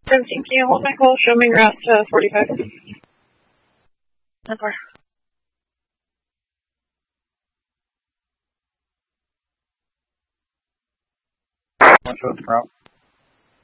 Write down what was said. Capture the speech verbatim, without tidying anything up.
seventeen, can you hold my call? Show me route to forty-five. How far? One short route.